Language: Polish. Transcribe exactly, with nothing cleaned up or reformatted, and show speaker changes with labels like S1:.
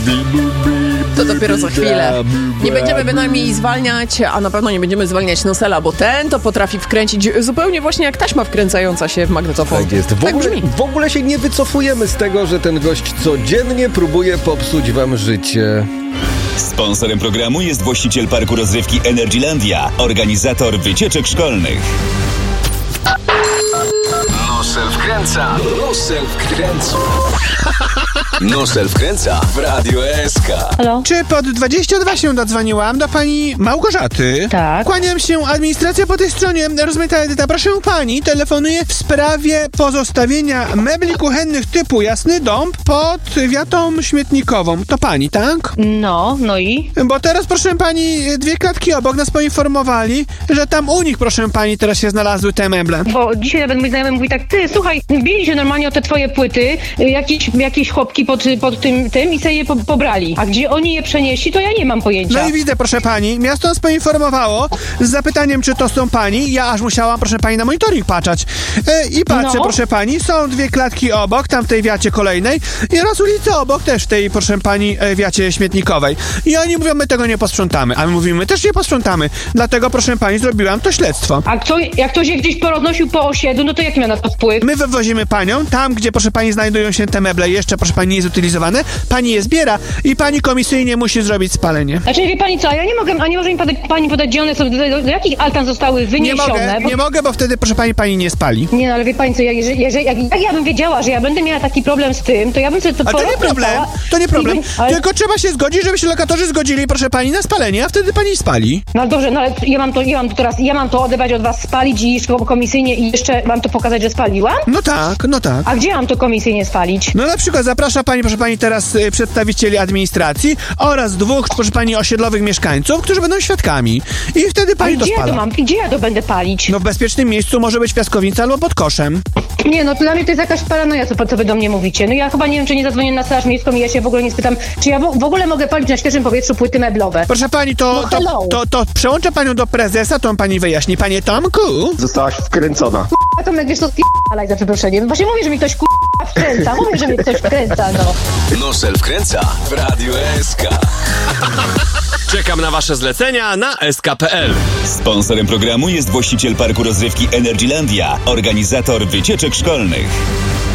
S1: To dopiero za chwilę. Nie będziemy bynajmniej zwalniać, a na pewno nie będziemy zwalniać Nosela, bo ten to potrafi wkręcić zupełnie właśnie jak taśma wkręcająca się w magnetofon.
S2: Tak jest. W,
S1: tak
S2: ogóle,
S1: brzmi.
S2: w ogóle się nie wycofujemy z tego, że ten gość codziennie próbuje popsuć wam życie.
S3: Sponsorem programu jest właściciel parku rozrywki Energylandia, organizator wycieczek szkolnych.
S4: Nosel wkręca. Nosel wkręca. Nosel wkręca w Radio S K.
S5: Halo?
S6: Czy pod dwadzieścia dwa się dodzwoniłam do pani Małgorzaty?
S5: Tak.
S6: Kłaniam się, administracja po tej stronie. Rozmaita Edyta, proszę pani, telefonuję w sprawie pozostawienia mebli kuchennych typu Jasny Dąb pod wiatą śmietnikową. To pani, tak?
S5: No, no i?
S6: Bo teraz, proszę pani, dwie klatki obok nas poinformowali, że tam u nich, proszę pani, teraz się znalazły te meble.
S5: Bo dzisiaj nawet mój znajomy mówi tak, ty, słuchaj, bili się normalnie o te twoje płyty, jakieś, jakieś chłopki pod, pod tym, tym i sobie je po, pobrali. A gdzie oni je przenieśli, to ja nie mam pojęcia.
S6: No i widzę, proszę pani, miasto nas poinformowało z zapytaniem, czy to są pani. Ja aż musiałam, proszę pani, na monitoring patrzeć. E, I patrzę,
S5: No.
S6: proszę pani, są dwie klatki obok, tam w tej wiacie kolejnej i raz ulica obok też w tej, proszę pani, e, wiacie śmietnikowej. I oni mówią, my tego nie posprzątamy. A my mówimy, my też nie posprzątamy. Dlatego, proszę pani, zrobiłam to śledztwo.
S5: A kto, jak ktoś je gdzieś poroznosił po osiedlu, no to jaki miał na to wpływ?
S6: My wywozimy panią, tam gdzie, proszę pani, znajdują się te meble, jeszcze, proszę pani, nie jest utylizowane, pani je zbiera i pani komisyjnie musi zrobić spalenie.
S5: Znaczy, wie pani co, a ja nie mogę, a nie może mi podać, pani podać, gdzie one są, do, do, do jakich altan zostały
S6: Nie
S5: wyniesione?
S6: mogę,
S5: bo...
S6: nie mogę, bo wtedy, proszę pani, pani nie spali.
S5: Nie, no ale wie pani co, ja, jeżeli, jeżeli, jak, jak ja bym wiedziała, że ja będę miała taki problem z tym, to ja bym sobie to
S6: A to nie problem, to nie problem.
S5: I, ale...
S6: Tylko trzeba się zgodzić, żeby się lokatorzy zgodzili, proszę pani, na spalenie, a wtedy pani spali.
S5: No dobrze, no ale ja mam to, ja mam to teraz, ja mam to odebrać od was, spalić i komisyjnie i jeszcze mam to pokazać, że spaliłam?
S6: No tak, no tak.
S5: A gdzie mam to komisyjnie spalić?
S6: No na przykład zaprasza pani, proszę pani, teraz y, przedstawicieli administracji oraz dwóch, proszę pani, osiedlowych mieszkańców, którzy będą świadkami. I wtedy
S5: A
S6: pani to
S5: gdzie ja
S6: spala.
S5: to mam? Gdzie ja to będę palić?
S6: No w bezpiecznym miejscu może być piaskownica albo pod koszem.
S5: Nie, no to dla mnie to jest jakaś paranoja, co, co wy do mnie mówicie. No ja chyba nie wiem, czy nie zadzwonię na straż miejską i ja się w ogóle nie spytam, czy ja w, w ogóle mogę palić na świeżym powietrzu płyty meblowe.
S6: Proszę pani, to,
S5: No
S6: to,
S5: hello.
S6: to, to przełączę panią do prezesa, to on pani wyjaśni. Panie Tomku?
S7: Zostałaś wkręcona.
S5: A to wiesz, to spierdalaj za przeproszeniem. Właśnie mówię, że mi ktoś k***a wkręca. Mówię, że mi ktoś wkręca, no.
S4: Nosel wkręca w Radio S K.
S8: Czekam na wasze zlecenia na S K kropka P L.
S3: Sponsorem programu jest właściciel parku rozrywki Energylandia, organizator wycieczek szkolnych.